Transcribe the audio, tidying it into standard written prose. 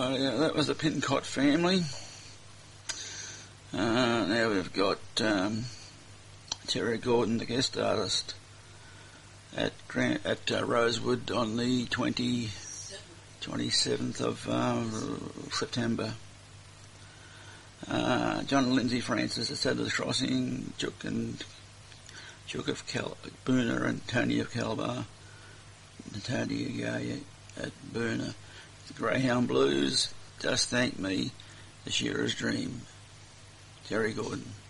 Right, that was the Pincott family. Now we've got Terry Gordon, the guest artist, at Rosewood on the 27th of September. John and Lindsay Francis at Sadler's Crossing, Chook of Boona and Tony of Calbar, Natalia at Boona. The Greyhound Blues, Just Thank Me, The Shearer's Dream. Terry Gordon.